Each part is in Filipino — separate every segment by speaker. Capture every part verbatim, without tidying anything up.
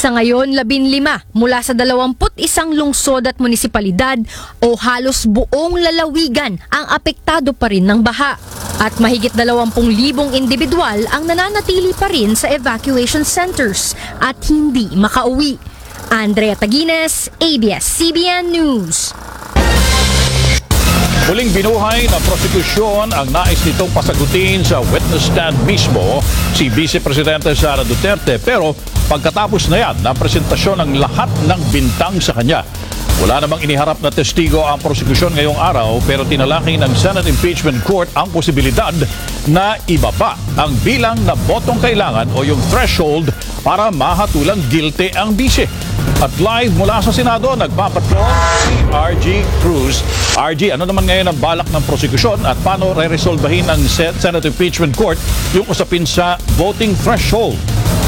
Speaker 1: Sa ngayon, labing lima mula sa dalawamput isang lungsod at munisipalidad o halos buong lalawigan ang apektado pa rin ng baha. At mahigit dalawampung libong individual ang nananatili pa rin sa evacuation centers at hindi makauwi. Andrea Taguines, A B S C B N News.
Speaker 2: Muling binuhay ng prosekusyon ang nais nitong pasagutin sa witness stand mismo si Vice Presidente Sara Duterte, pero pagkatapos na yan ng presentasyon ng lahat ng bintang sa kanya. Wala namang iniharap na testigo ang prosekusyon ngayong araw, pero tinalaki ng Senate Impeachment Court ang posibilidad na ibaba ang bilang na botong kailangan o yung threshold para mahatulang guilty ang bise. At live mula sa Senado, nagpapatrol si R G Cruz. R G, ano naman ngayon ang balak ng prosekusyon at paano re-resolbahin ng Senate Impeachment Court yung usapin sa voting threshold?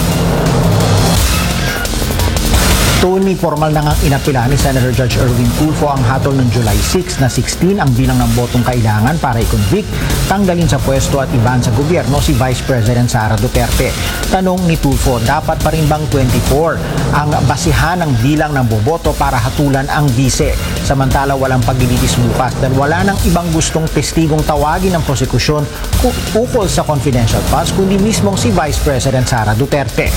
Speaker 3: Tony, formal na nga inapilahan ni Senator Judge Erwin Tulfo ang hatol ng July six na sixteen ang bilang ng botong kailangan para i-convict, tanggalin sa pwesto at iban sa gobyerno si Vice President Sara Duterte. Tanong ni Tulfo, dapat pa rin bang twenty-four ang basihan ng bilang ng boboto para hatulan ang bise? Samantala walang paglilitis bukas dahil wala nang ibang gustong testigong tawagin ng prosekusyon ukol sa confidential funds kundi mismong si Vice President Sara Duterte.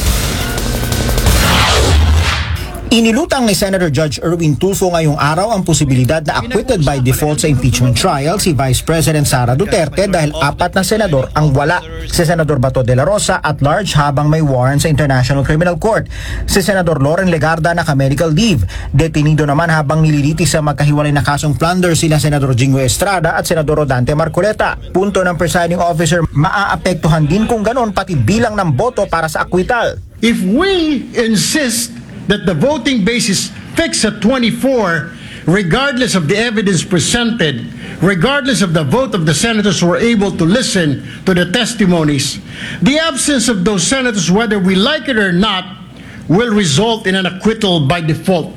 Speaker 3: Inilutang ni Senator Judge Erwin Tulfo ngayong araw ang posibilidad na acquitted by default sa impeachment trial si Vice President Sara Duterte dahil apat na senador ang wala. Si Senador Bato de la Rosa at large habang may warrant sa International Criminal Court. Si Senador Loren Legarda naka-medical leave. Detenido naman habang nililitis sa magkahiwalay na kasong plunder sina Senador Jingo Estrada at Senador Rodante Marcoleta. Punto ng presiding officer, maaapektuhan din kung ganon pati bilang ng boto para sa acquittal.
Speaker 4: If we insist that the voting base is fixed at twenty-four, regardless of the evidence presented, regardless of the vote of the senators who were able to listen to the testimonies, the absence of those senators, whether we like it or not, will result in an acquittal by default.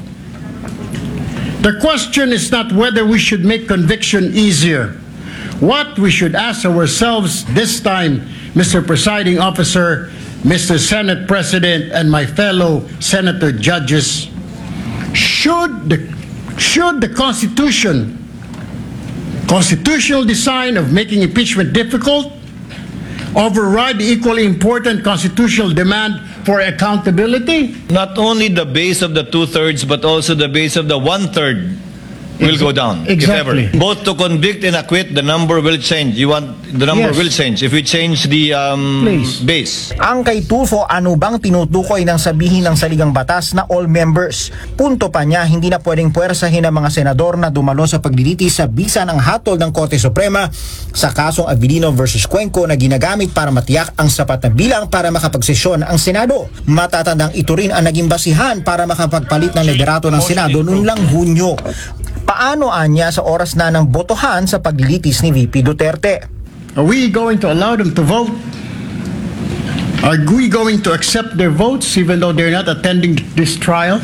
Speaker 4: The question is not whether we should make conviction easier. What we should ask ourselves this time, Mister Presiding Officer, Mister Senate President, and my fellow senator judges, should the, should the Constitution, constitutional design of making impeachment difficult, override the equally important constitutional demand for accountability?
Speaker 5: Not only the base of the two-thirds, but also the base of the one-third will go down.
Speaker 4: Exactly.
Speaker 5: If ever. Both to convict and acquit, the number will change. You want the number
Speaker 4: Yes.
Speaker 5: will change if we change the um,
Speaker 4: Please.
Speaker 5: base.
Speaker 3: Ang kay Tulfo, ano bang tinutukoy ng sabihin ng saligang batas na all members? Punto pa niya, hindi na pwedeng puwersahin ng mga senador na dumalo sa paglilitis sa bisa ng hatol ng Korte Suprema sa kasong Avellino versus Cuenco na ginagamit para matiyak ang sapat na bilang para makapagsesyon ang Senado. Matatandang ito rin ang naging basihan para makapagpalit ng liderato ng Senado noong lang Hunyo. Paano anya sa oras na ng botohan sa paglilitis ni V P Duterte?
Speaker 4: Are we going to allow them to vote? Are we going to accept their votes even though they're not attending this trial?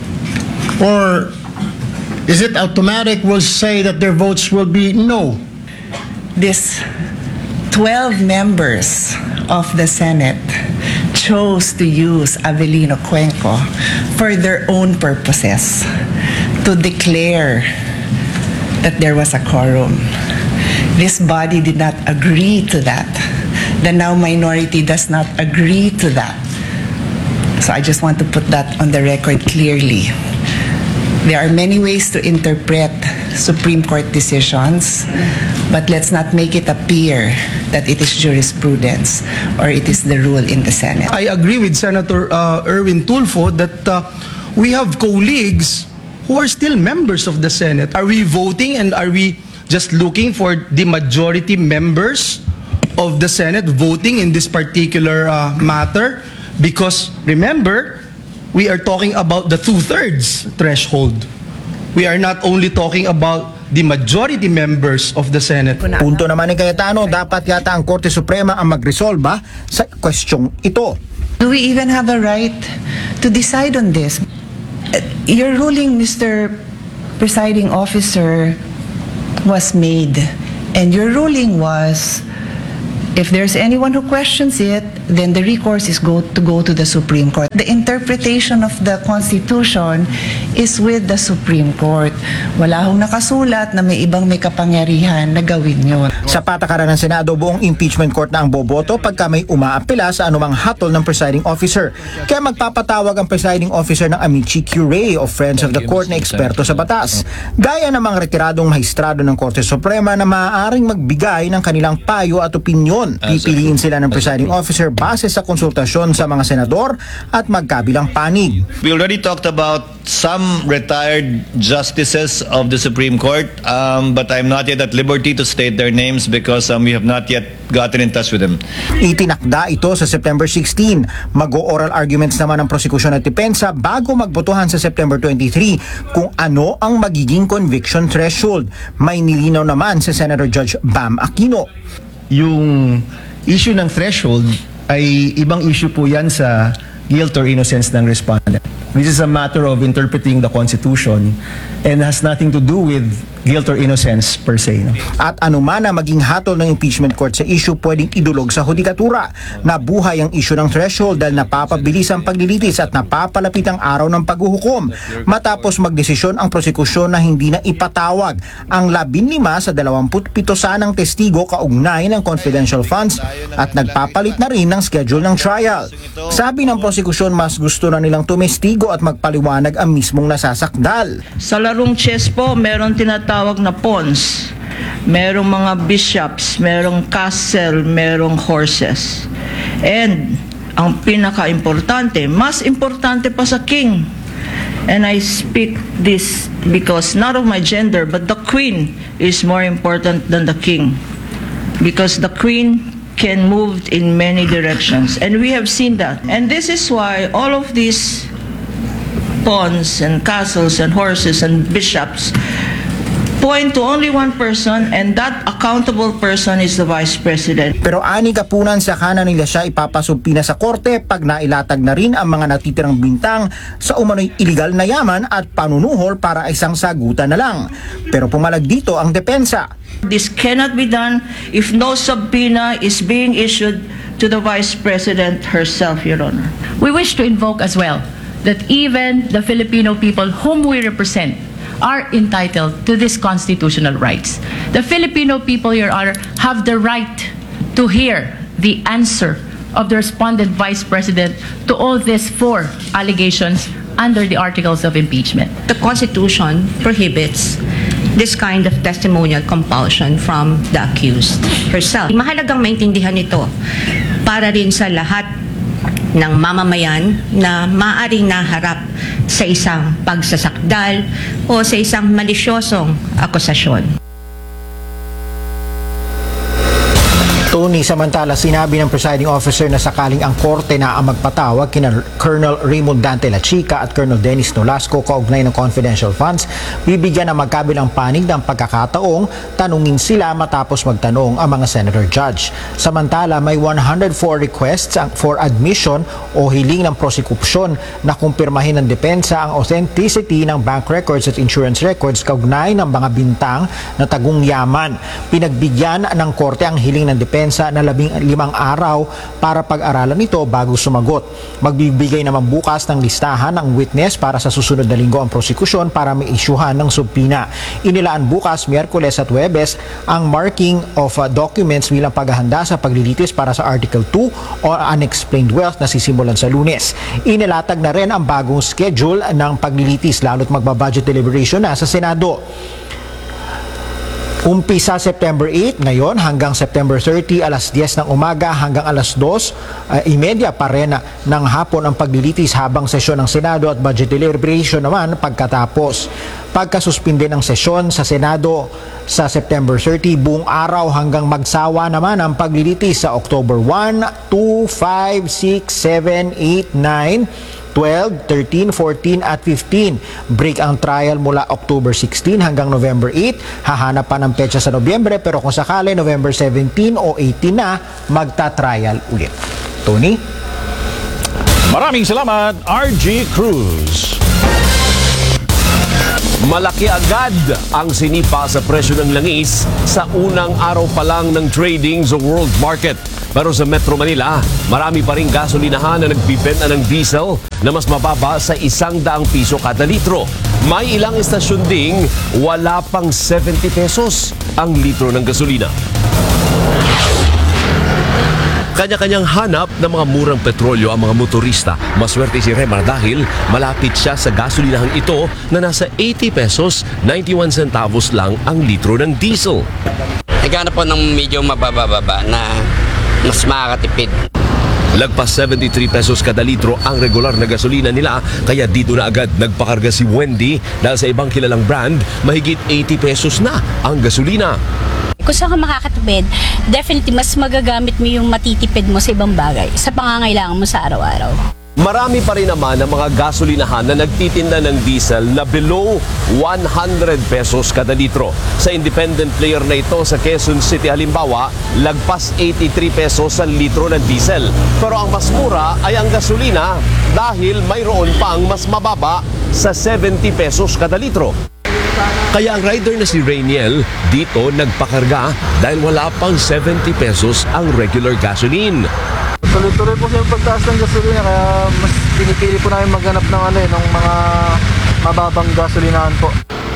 Speaker 4: Or is it automatic we'll say that their votes will be no?
Speaker 6: This twelve members of the Senate chose to use Avellino Cuenco for their own purposes, to declare that there was a quorum. This body did not agree to that. The now minority does not agree to that. So I just want to put that on the record clearly. There are many ways to interpret Supreme Court decisions, but let's not make it appear that it is jurisprudence or it is the rule in the Senate.
Speaker 7: I agree with Senator uh, Erwin Tulfo that uh, we have colleagues who are still members of the Senate. Are we voting and are we just looking for the majority members of the Senate voting in this particular uh, matter? Because remember, we are talking about the two-thirds threshold. We are not only talking about the majority members of the Senate.
Speaker 3: Punto naman ni Cayetano, dapat yata ang Korte Suprema ang magresolba sa questioning ito.
Speaker 6: Do we even have a right to decide on this? Your ruling, Mister Presiding Officer, was made, and your ruling was, if there's anyone who questions it, then the recourse is go to go to the Supreme Court. The interpretation of the Constitution is with the Supreme Court. Wala hong nakasulat na may ibang may kapangyarihan na gawin yun.
Speaker 3: Sa patakaran ng Senado, buong impeachment court na ang boboto pagka may umaapela sa anumang hatol ng presiding officer. Kaya magpapatawag ang presiding officer ng amici curiae o friends of the court na eksperto sa batas. Gaya ng mga retiradong mahistrado ng Korte Suprema na maaaring magbigay ng kanilang payo at opinyon. Pipiliin sila ng presiding officer base sa konsultasyon sa mga senador at magkabilang panig.
Speaker 5: We already talked about some retired justices of the Supreme Court, um, but I'm not yet at liberty to state their names because um, we have not yet gotten in touch with them.
Speaker 3: Itinakda ito sa September sixteen. Mag-o-oral arguments naman ng prosekusyon at depensa bago magbotohan sa September twenty-three kung ano ang magiging conviction threshold. May nilinaw naman si Senator Judge Bam Aquino.
Speaker 8: Yung issue ng threshold ay ibang issue po yan sa guilt or innocence ng respondent. This is a matter of interpreting the Constitution and has nothing to do with guilt or innocence per se. No?
Speaker 3: At anuman na maging hatol ng impeachment court sa issue, pwedeng idulog sa hudikatura. Nabuhay ang issue ng threshold dahil napapabilis ang paglilitis at napapalapit ang araw ng paghuhukom. Matapos magdesisyon ang prosekusyon na hindi na ipatawag ang labinlima sa dalawamput pito sanang testigo kaugnay ng confidential funds at nagpapalit na rin ng schedule ng trial. Sabi ng prosekusyon, mas gusto na nilang tumestigo at magpaliwanag ang mismong nasasakdal.
Speaker 9: Sa larong chess po, meron tinatawag na pawns. Merong mga bishops, merong castle, merong horses. And ang pinaka-importante, mas importante pa sa king. And I speak this because not of my gender, but the queen is more important than the king. Because the queen can move in many directions. And we have seen that. And this is why all of these pawns and castles and horses and bishops point to only one person, and that accountable person is the Vice President.
Speaker 3: Pero ani kapunan sa kanan nila siya ipapasumpina sa korte pag nailatag na rin ang mga natitirang bintang sa umano'y iligal na yaman at panunuhol para isang sagutan na lang. Pero pumalag dito ang depensa.
Speaker 9: This cannot be done if no subpoena is being issued to the Vice President herself, Your Honor.
Speaker 10: We wish to invoke as well that even the Filipino people whom we represent are entitled to these constitutional rights. The Filipino people, Your Honor, have the right to hear the answer of the respondent Vice President to all these four allegations under the articles of impeachment.
Speaker 11: The Constitution prohibits this kind of testimonial compulsion from the accused herself. Mahalagang maintindihan ito para rin sa lahat ng mamamayan na maaaring naharap sa isang pagsasakdal o sa isang malisyosong akusasyon.
Speaker 3: Tony, samantala sinabi ng presiding officer na sakaling ang korte na ang magpatawag kina Colonel Raymond Dante La Chica at Colonel Dennis Nolasco kaugnay ng confidential funds, bibigyan ng magkabilang panig ng pagkakataong tanungin sila matapos magtanong ang mga senator judge. Samantala, may one hundred four requests for admission o hiling ng prosecution na kumpirmahin ng depensa ang authenticity ng bank records at insurance records kaugnay ng mga bintang na tagong yaman. Pinagbigyan ng korte ang hiling ng depensa na labing limang araw para pag-aralan ito bago sumagot. Magbibigay naman bukas ng listahan ng witness para sa susunod na linggo ang prosekusyon para may isyuhan ng subpina. Inilaan bukas, Miyerkules at Huwebes ang marking of uh, documents bilang paghahanda sa paglilitis para sa Article two o Unexplained Wealth na sisimulan sa Lunes. Inilatag na rin ang bagong schedule ng paglilitis lalo't magbabudget deliberation na sa Senado. Umpisa September eight ngayon hanggang September thirty, alas diyes ng umaga hanggang alas dos, uh, imedya pa rin ng hapon ang paglilitis habang sesyon ng Senado at budget deliberation naman pagkatapos. Pagkasuspinde ng sesyon sa Senado sa September thirty, buong araw hanggang magsawa naman ang paglilitis sa October one, two, five, six, seven, eight, nine, twelve, thirteen, fourteen at fifteen. Break ang trial mula October sixteen hanggang November eight. Hahanap pa ng petsa sa Nobyembre pero kung sakali November seventeen o eighteen na, magta-trial ulit. Tony?
Speaker 2: Maraming salamat, R G Cruz.
Speaker 12: Malaki agad ang sinipa sa presyo ng langis sa unang araw pa lang ng trading sa world market. Pero sa Metro Manila, marami pa ring gasolinahan na nagbibenta ng diesel na mas mababa sa isang daang piso kada litro. May ilang istasyon ding wala pang seventy pesos ang litro ng gasolina. Kanya-kanyang hanap ng mga murang petrolyo ang mga motorista. Maswerte si Remar dahil malapit siya sa gasolinahan ito na nasa eighty pesos, ninety-one centavos lang ang litro ng diesel.
Speaker 13: Naghanap po ng medyo mabababa na mas makakatipid.
Speaker 12: Lagpas seventy-three pesos kada litro ang regular na gasolina nila, kaya dito na agad nagpakarga si Wendy dahil sa ibang kilalang brand, mahigit eighty pesos na ang gasolina.
Speaker 14: Kung saan ka makakatipid, definitely mas magagamit mo yung matitipid mo sa ibang bagay, sa pangangailangan mo sa araw-araw.
Speaker 12: Marami pa rin naman ang mga gasolinahan na nagtitinda ng diesel na below one hundred pesos kada litro. Sa independent player na ito sa Quezon City halimbawa, lagpas eighty-three pesos ang litro ng diesel. Pero ang mas mura ay ang gasolina dahil mayroon pang mas mababa sa seventy pesos kada litro. Kaya ang rider na si Rainiel dito nagpakarga dahil wala pang seventy pesos ang regular gasoline.
Speaker 15: Tuloy-tuloy po siya yung pagtaas ng gasolina kaya mas pinipili po namin maghanap ng ano eh, ng mga mababang gasolinahan po.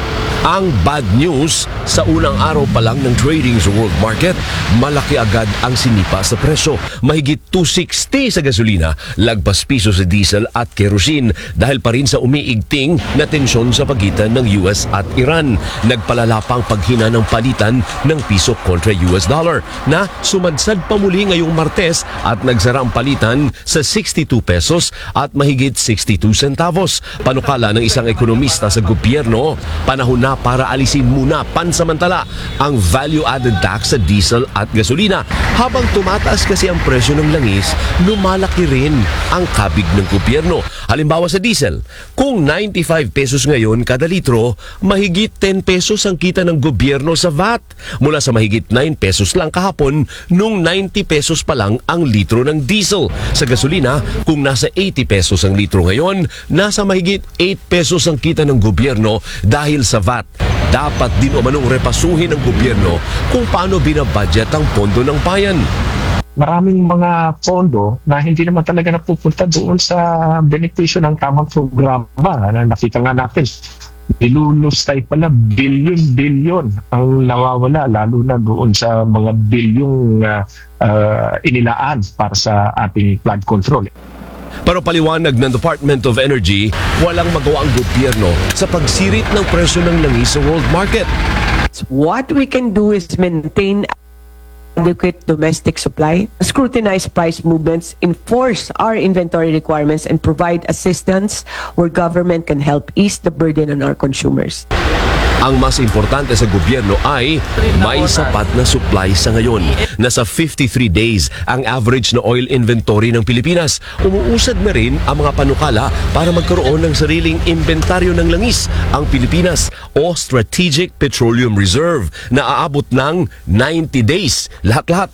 Speaker 12: Ang bad news, sa unang araw pa lang ng trading sa world market, malaki agad ang sinipa sa presyo. Mahigit two sixty sa gasolina, lagpas piso sa diesel at kerosene dahil pa rin sa umiigting na tensyon sa pagitan ng U S at Iran. Nagpalala pa ang paghina ng palitan ng piso kontra U S dollar na sumadsad pa muli ngayong Martes at nagsara ang palitan sa sixty-two pesos at mahigit sixty-two centavos. Panukala ng isang ekonomista sa gobyerno, panahon na para alisin muna pansamantala ang value-added tax sa diesel at gasolina. Habang tumataas kasi ang presyo ng langis, lumalaki rin ang kabig ng gobyerno. Halimbawa sa diesel, kung ninety-five pesos ngayon kada litro, mahigit ten pesos ang kita ng gobyerno sa V A T. Mula sa mahigit nine pesos lang kahapon, nung ninety pesos pa lang ang litro ng diesel. Sa gasolina, kung nasa eighty pesos ang litro ngayon, nasa mahigit eight pesos ang kita ng gobyerno dahil sa V A T. Dapat din umanong repasuhin ng gobyerno kung paano binabudget ang pondo ng bayan.
Speaker 16: Maraming mga pondo na hindi naman talaga napupunta doon sa benepisyo ng tamang programa na nakita nga natin. Nilulustay pala bilyon-bilyon ang nawawala lalo na doon sa mga bilyong uh, uh, inilaan para sa ating flood control.
Speaker 12: Pero paliwanag ng Department of Energy, walang magawa ang gobyerno sa pagsirit ng presyo ng langis sa world market.
Speaker 17: What we can do is maintain adequate domestic supply, scrutinize price movements, enforce our inventory requirements, and provide assistance where government can help ease the burden on our consumers.
Speaker 12: Ang mas importante sa gobyerno ay may sapat na supply sa ngayon. Nasa fifty-three days ang average na oil inventory ng Pilipinas. Umuusad na rin ang mga panukala para magkaroon ng sariling inventaryo ng langis ang Pilipinas o Strategic Petroleum Reserve na aabot ng ninety days. Lahat-lahat.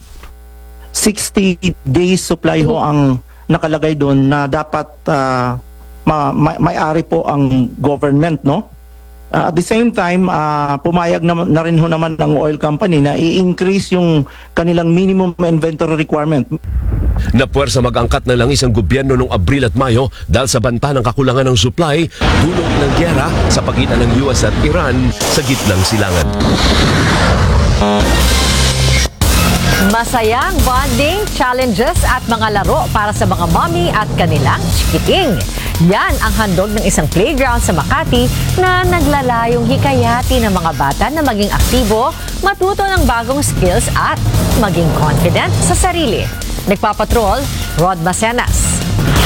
Speaker 18: sixty days supply ho ang nakalagay doon na dapat uh, ma- ma- may-ari po ang government, no? Uh, at the same time, uh, pumayag na, na rin ho naman ng oil company na i-increase yung kanilang minimum inventory requirement.
Speaker 12: Napuwersa mag-angkat na langis ang gobyerno noong Abril at Mayo dahil sa banta ng kakulangan ng supply, dulot ng gyera sa pagitan ng U S at Iran sa gitnang silangan.
Speaker 19: Masayang bonding, challenges at mga laro para sa mga mommy at kanilang chikiting. Yan ang handog ng isang playground sa Makati na naglalayong hikayati ng mga bata na maging aktibo, matuto ng bagong skills at maging confident sa sarili. Nagpapatrol, Rod Macenas.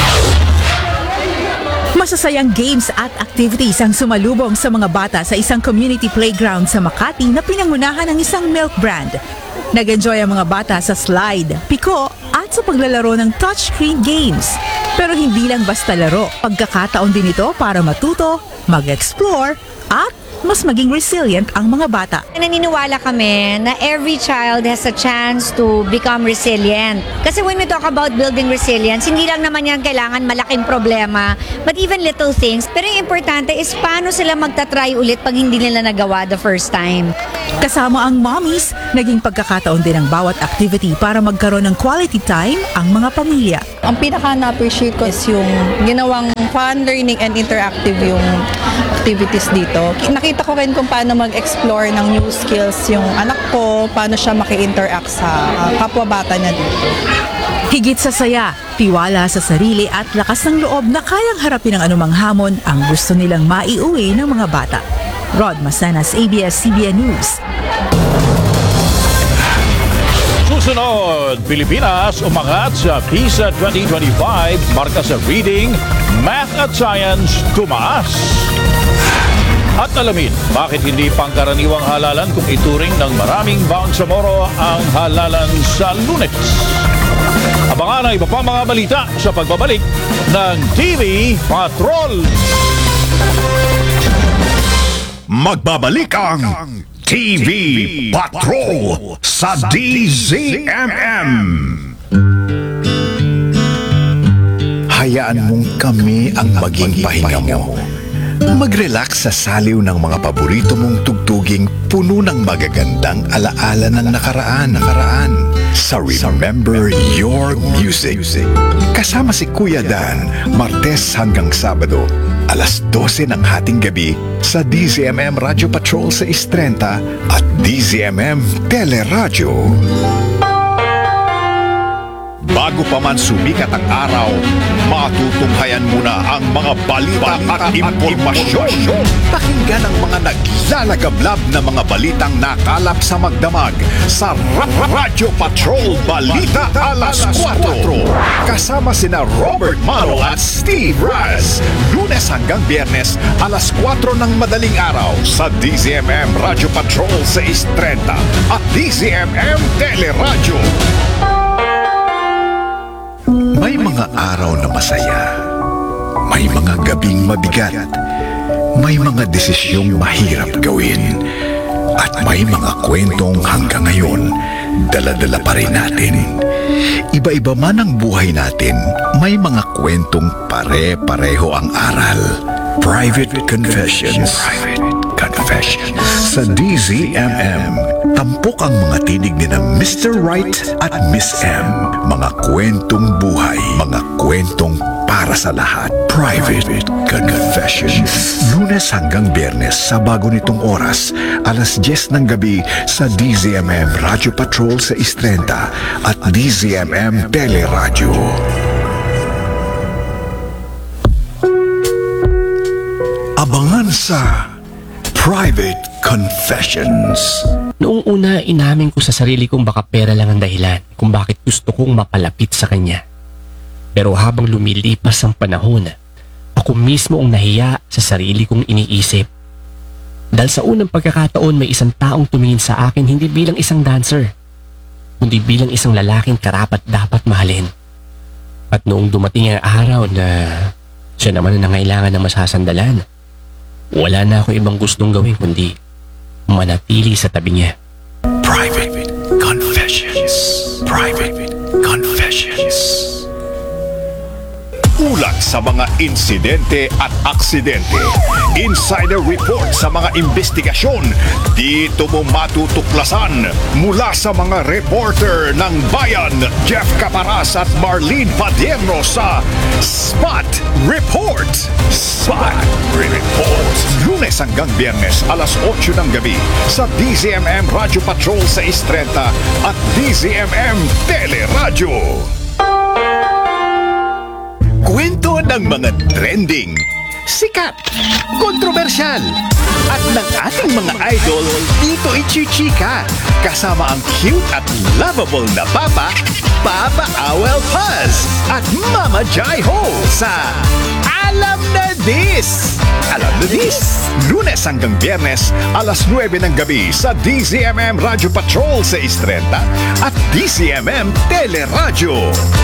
Speaker 20: Masasayang games at activities ang sumalubong sa mga bata sa isang community playground sa Makati na pinangunahan ng isang milk brand. Nag-enjoy ang mga bata sa slide, piko at sa paglalaro ng touchscreen games. Pero hindi lang basta laro, pagkakataon din ito para matuto, mag-explore at mas maging resilient ang mga bata.
Speaker 21: Naniniwala kami na every child has a chance to become resilient. Kasi when we talk about building resilience, hindi lang naman yan kailangan malaking problema, but even little things. Pero yung importante is paano sila magtatry ulit pag hindi nila nagawa the first time.
Speaker 20: Kasama ang mommies, naging pagkakataon din ang bawat activity para magkaroon ng quality time ang mga pamilya.
Speaker 1: Ang pinaka na-appreciate ko is yung ginawang fun, learning and interactive yung activities dito. Nakita ko rin kung paano mag-explore ng new skills yung anak ko, paano siya maki-interact sa uh, kapwa-bata niya dito.
Speaker 20: Higit sa saya, tiwala sa sarili at lakas ng loob na kayang harapin ang anumang hamon ang gusto nilang maiuwi ng mga bata. Rod Masanas, A B S C B N News.
Speaker 2: Susunod, Pilipinas umangat sa PISA twenty twenty-five, marka sa reading, math at science tumaas. At alamin, bakit hindi pangkaraniwang halalan kung ituring ng maraming Bangsamoro ang halalan sa Lunes. Abangan ang iba pa mga balita sa pagbabalik ng T V Patrol.
Speaker 22: Magbabalik ang T V Patrol sa D Z M M. Hayaan mong kami ang maging pahinga mo. Mag-relax sa saliw ng mga paborito mong tugtuging puno ng magagandang alaala ng nakaraan. nakaraan. Sa Remember Your Music. Kasama si Kuya Dan, Martes hanggang Sabado, alas dose ng hating gabi sa D Z M M Radio Patrol sa Istrenta at D Z M M Teleradyo. Bago pa man sumikat ang araw, matutunghayan muna ang mga balita at impormasyon. Pakinggan ang mga naglalagablab na mga balitang nakalap sa magdamag sa Radio Patrol Balita Alas kwatro. Kasama sina Robert Maro at Steve Raz. Lunes hanggang Biyernes, alas kwatro ng madaling araw sa D Z M M Radio Patrol sa Istrenta at D Z M M Teleradyo. May mga araw na masaya, may mga gabing mabigat, may mga desisyong mahirap gawin, at may mga kwentong hanggang ngayon, dala-dala pa rin natin. Iba-iba man ang buhay natin, may mga kwentong pare-pareho ang aral. Private Confessions. Private Confessions. Sa D Z M M, tampok ang mga tinig ni na Mister Right at Miss M. Mga kwentong buhay, mga kwentong para sa lahat. Private Confessions. Lunes hanggang Biyernes sa bago nitong oras, alas diyes ng gabi sa D Z M M Radio Patrol sa Istrenta at D Z M M Teleradyo. Abangan sa Private Confessions.
Speaker 23: Noong una, inamin ko sa sarili kong baka pera lang ang dahilan kung bakit gusto kong mapalapit sa kanya. Pero habang lumilipas ang panahon, ako mismo ang nahiya sa sarili kong iniisip. Dahil sa unang pagkakataon may isang taong tumingin sa akin hindi bilang isang dancer, kundi bilang isang lalaking karapat dapat mahalin. At noong dumating ang araw na siya naman ang nangailangan ng masasandalan, wala na ako ibang gustong gawin kundi manatili sa tabi niya.
Speaker 22: Private Confessions. Private Confessions. Ulat sa mga insidente at aksidente. Insider report sa mga investigasyon. Dito mo matutuklasan mula sa mga reporter ng Bayan, Jeff Caparas at Marlene Padierno sa Spot Report. Spot Report. Lunes hanggang Biyernes, alas otso ng gabi sa D Z M M Radio Patrol sa Istrenta at D Z M M Teleradyo. Kwento ng mga trending, sikat, kontrobersyal, at ng ating mga idol dito ichichika. Kasama ang cute at lovable na Papa, Papa Awel Paz, at Mama Jai Ho sa Alam na Dis! Alam na Dis! Lunes hanggang Biyernes, alas nuwebe ng gabi sa D Z M M Radio Patrol sa Istrenta at D Z M M Teleradyo.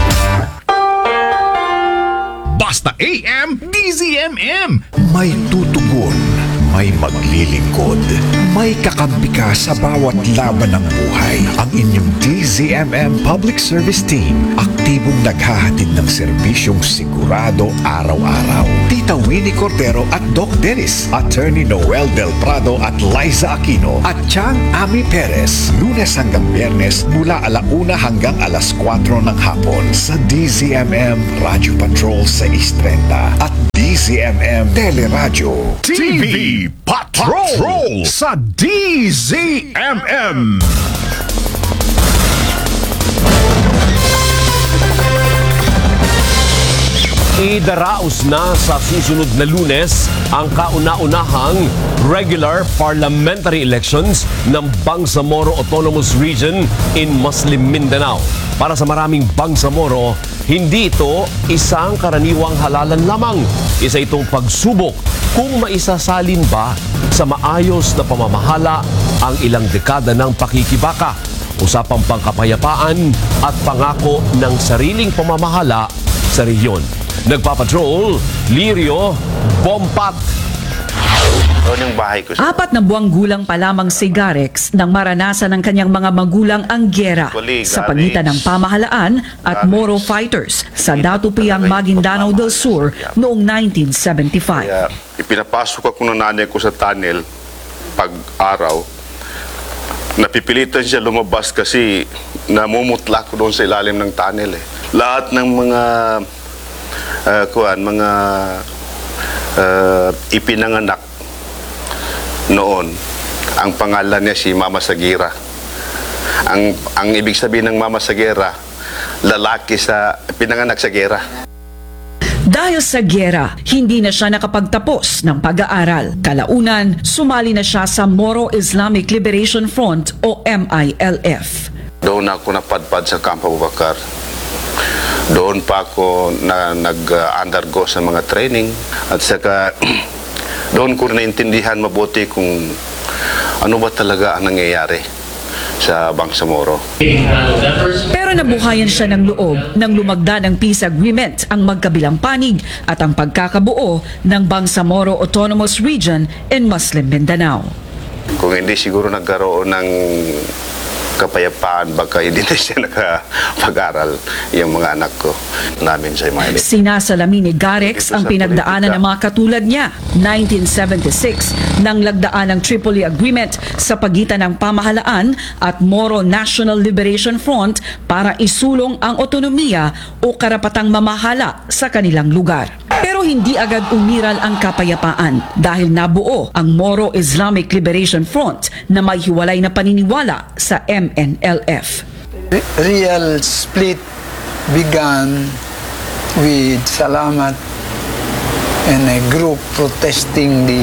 Speaker 22: Basta A M, D Z M M. May tutugon, may maglilingkod, may kakampi ka sa bawat laban ng buhay. Ang inyong D Z M M Public Service Team, aktibong naghahatid ng serbisyong sigurado araw-araw. Tita Winnie Cordero at Doc Dennis, Attorney Noel Del Prado at Liza Aquino, at Chang Ami Perez. Lunes hanggang Biyernes mula alauna hanggang alas kwatro ng hapon sa D Z M M Radio Patrol six thirty at D Z M M Teleradyo.
Speaker 4: T V Patrol sa D Z M M.
Speaker 12: Idaraos na sa susunod na Lunes ang kauna-unahang regular parliamentary elections ng Bangsamoro Autonomous Region in Muslim Mindanao. Para sa maraming Bangsamoro, hindi ito isang karaniwang halalan lamang. Isa itong pagsubok kung maisasalin ba sa maayos na pamamahala ang ilang dekada ng pakikibaka, usapang pangkapayapaan at pangako ng sariling pamamahala sa rehiyon. Nagpapatrol, Lirio Bompat.
Speaker 6: Apat na buwang gulang pa lamang si Garex nang maranasan ng kanyang mga magulang ang gyera sa pagitan ng pamahalaan at Moro fighters sa Datupiyang Maguindanao del Sur noong nineteen seventy-five.
Speaker 7: Kaya ipinapasok ako ng nanay ko sa tunnel pag-araw. Napipilitan siya lumabas kasi namumutla ko doon sa ilalim ng tunnel. Eh. Lahat ng mga uh, kuan, mga uh, ipinanganak noon, ang pangalan niya si Mama Sagira. Ang, ang ibig sabihin ng Mama Sagira, lalaki sa pinanganak sa gera.
Speaker 6: Dahil sa gyera, hindi na siya nakapagtapos ng pag-aaral. Kalaunan, sumali na siya sa Moro Islamic Liberation Front o M I L F.
Speaker 7: Doon ako napadpad sa Campo Abubakar. Doon pa ako na, nag-undergo sa mga training at saka doon ko naintindihan mabuti kung ano ba talaga ang nangyayari sa Bangsamoro.
Speaker 6: Pero nabuhayan siya ng loob nang lumagda ng peace agreement ang magkabilang panig at ang pagkakabuo ng Bangsamoro Autonomous Region in Muslim Mindanao.
Speaker 7: Kung hindi siguro nagkaroon ng kapayapaan, baka hindi na siya nakapag-aral yung mga anak ko namin sa Imayle.
Speaker 6: Sinasalamin ni Garex ang pinagdaanan ng mga katulad niya. nineteen seventy-six, nang lagdaan ng Tripoli Agreement sa pagitan ng pamahalaan at Moro National Liberation Front para isulong ang otonomiya o karapatang mamahala sa kanilang lugar. Pero hindi agad umiral ang kapayapaan dahil nabuo ang Moro Islamic Liberation Front na may hiwalay na paniniwala sa M N L F.
Speaker 24: Real split began with Salamat and a group protesting the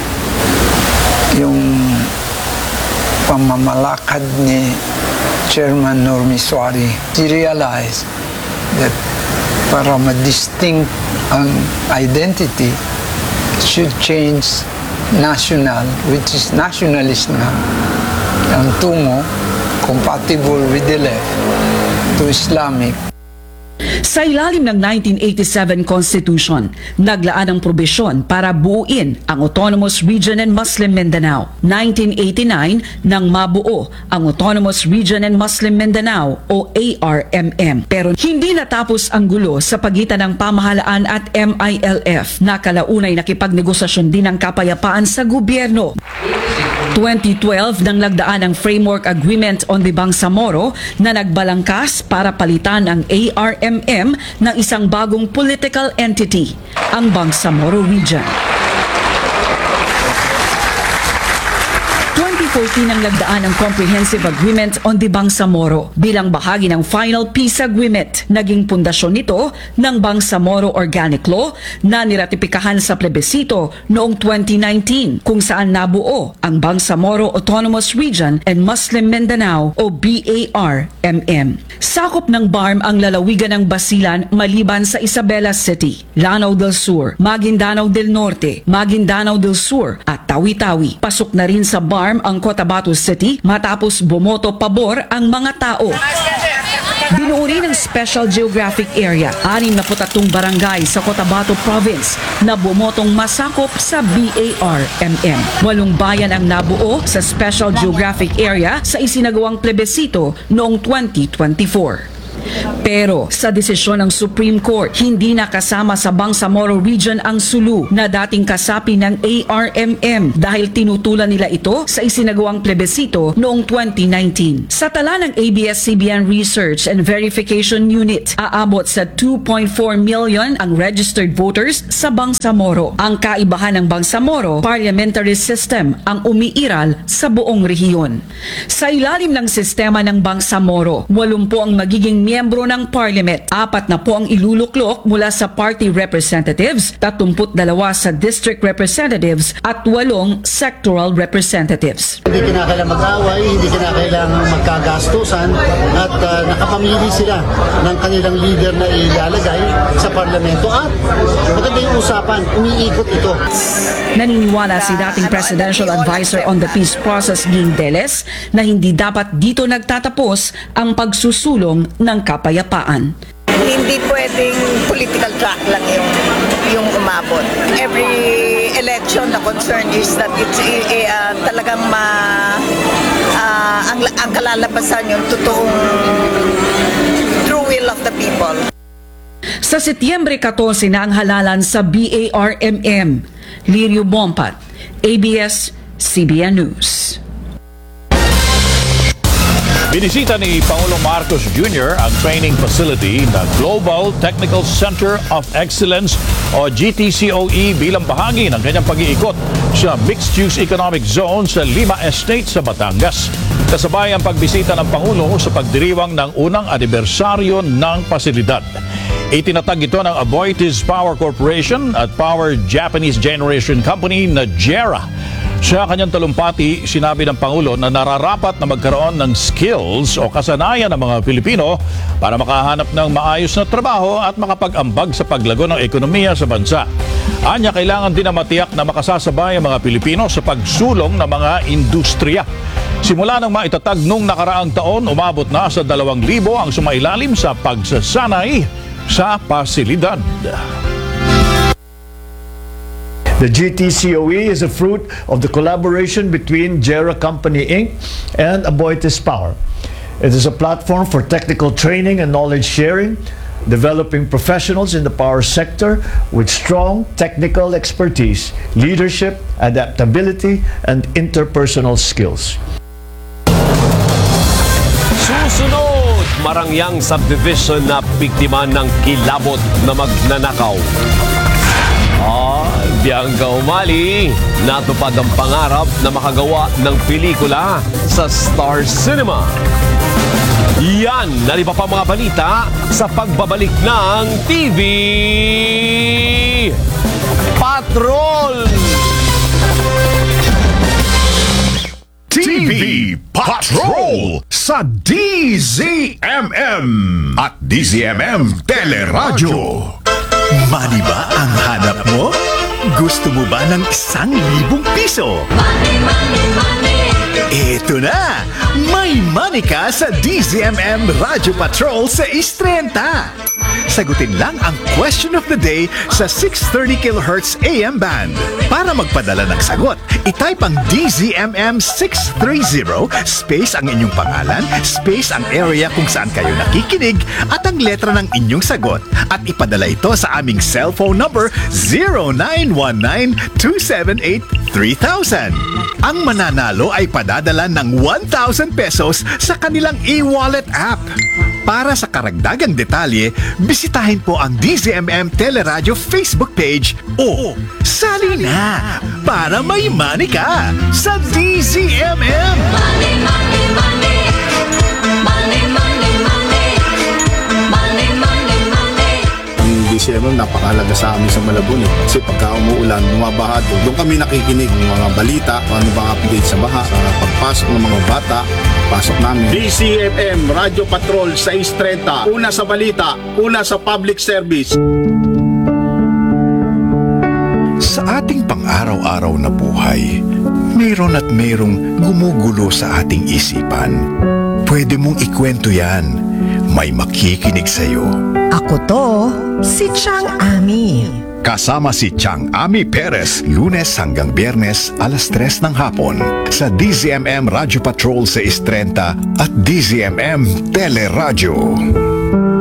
Speaker 24: yung pamamalakad ni Chairman Normi Suari. He realized that para ma-distinct ang identity, it should change national, which is nationalist na. Ang tungo, compatible with the left, to Islamic.
Speaker 6: Sa ilalim ng nineteen eighty-seven Constitution, naglaan ang probisyon para buuin ang Autonomous Region in Muslim Mindanao. nineteen eighty-nine, nang mabuo ang Autonomous Region in Muslim Mindanao o A R M M. Pero hindi natapos ang gulo sa pagitan ng pamahalaan at M I L F na kalaunay nakipagnegosasyon din ng kapayapaan sa gobyerno. twenty twelve nang lagdaan ang Framework Agreement on the Bangsamoro na nagbalangkas para palitan ang A R M M ng isang bagong political entity, ang Bangsamoro Region. twenty fourteen ang lagdaan ang Comprehensive Agreement on the Bangsamoro bilang bahagi ng Final Peace Agreement. Naging pundasyon nito ng Bangsamoro Organic Law na niratipikahan sa plebisito noong twenty nineteen kung saan nabuo ang Bangsamoro Autonomous Region and Muslim Mindanao o B A R M M. Sakop ng B A R M ang lalawigan ng Basilan maliban sa Isabela City, Lanao del Sur, Maguindanao del Norte, Maguindanao del Sur at Tawi-Tawi. Pasok na rin sa B A R M ang Cotabato City matapos bumoto pabor ang mga tao. Binuo rin ng Special Geographic Area, anim na putatong barangay sa Cotabato Province na bumotong masakop sa B A R M M. Walong bayan ang nabuo sa Special Geographic Area sa isinagawang plebisito noong twenty twenty-four. Pero sa desisyon ng Supreme Court, hindi nakasama sa Bangsamoro Region ang Sulu na dating kasapi ng A R M M dahil tinutulan nila ito sa isinagawang plebisito noong twenty nineteen. Sa tala ng A B S C B N Research and Verification Unit, aabot sa two point four million ang registered voters sa Bangsamoro. Ang kaibahan ng Bangsamoro, parliamentary system ang umiiral sa buong rehiyon. Sa ilalim ng sistema ng Bangsamoro, walumpu ang magiging miyembro ng parliament, apat na po ang iluluklok mula sa party representatives, tatlumput dalawa sa district representatives at walong sectoral representatives.
Speaker 5: Hindi kinakailangan mag-away, hindi kinakailangan magkagastusan at uh, nakapamili sila ng kanilang leader na ilalagay sa parlamento at maganda yung usapan, umiikot ito.
Speaker 6: Naniniwala si dating Presidential Advisor on the Peace Process Ging Deles na hindi dapat dito nagtatapos ang pagsusulong ng kapayapaan.
Speaker 8: Hindi pwedeng political track lang yung yung umabot. Every election, the concern is that it's uh, uh, talagang ma, uh, ang, ang kalalabasan yung totoong true will of the people.
Speaker 6: Sa Setyembre fourteen na ang halalan sa B A R M M. Lirio Bompat, A B S C B N News.
Speaker 2: Binisita ni Pangulong Marcos Junior ang training facility ng Global Technical Center of Excellence o G T C O E bilang bahagi ng kanyang pag-iikot sa mixed-use economic zone sa Lima Estate sa Batangas. Kasabay ang pagbisita ng Pangulo sa pagdiriwang ng unang anibersaryo ng pasilidad. Itinatag ito ng Aboitiz Power Corporation at Power Japanese Generation Company na JERA. Sa kanyang talumpati, sinabi ng Pangulo na nararapat na magkaroon ng skills o kasanayan ng mga Pilipino para makahanap ng maayos na trabaho at makapag-ambag sa paglago ng ekonomiya sa bansa. Anya, kailangan din na matiyak na makasasabay ang mga Pilipino sa pagsulong ng mga industriya. Simula nang maitatag nung nakaraang taon, umabot na sa dalawang libo ang sumailalim sa pagsasanay sa pasilidad.
Speaker 9: The G T C O E is a fruit of the collaboration between JERA Company Incorporated and Aboitiz Power. It is a platform for technical training and knowledge sharing, developing professionals in the power sector with strong technical expertise, leadership, adaptability, and interpersonal skills.
Speaker 12: Susunod, Marangyang Subdivision na biktima ng kilabot na magnanakaw. Ah, Bianca Umali, natupad ang pangarap na makagawa ng pelikula sa Star Cinema. Yan, nalipa pa mga balita sa pagbabalik ng T V Patrol!
Speaker 4: T V Patrol sa D Z M M at D Z M M Teleradyo. Money ba ang hanap mo? Gusto mo ba ng isang libong piso? Money, money, money! Eto na! May money ka sa D Z M M Radio Patrol sa Istrenta. Sagutin lang ang question of the day sa six thirty kilohertz A M band. Para magpadala ng sagot, itype ang D Z M M six thirty space ang inyong pangalan, space ang area kung saan kayo nakikinig at ang letra ng inyong sagot at ipadala ito sa aming cellphone number zero nine one nine two seven eight three thousand. Ang mananalo ay padadala ng one thousand pesos sa kanilang e-wallet app. Para sa karagdagang detalye, bisitahin po ang D Z M M Teleradyo Facebook page o sali na para may money ka sa D Z M M. Money, money, money. Money, money, money. Money, money, money.
Speaker 10: Ang D Z M M napakalaga sa amin sa Malabon eh. Kasi pagka umuulan, bumabaha doon. Doon kami nakikinig ng mga balita, ano bang update sa baha, uh, pagpasok ng mga bata, pasok namin. D Z M M Radio Patrol sa Istrenta. Una sa balita, una sa public service.
Speaker 22: Sa ating pang-araw-araw na buhay, mayroon at mayroong gumugulo sa ating isipan. Pwede mong ikwento yan. May makikinig sa'yo.
Speaker 25: Ako to, si Chang Ami.
Speaker 22: Kasama si Chang Ami Perez, Lunes hanggang Biyernes, alas tres ng hapon sa D Z M M Radio Patrol sa Istrenta at D Z M M Teleradyo.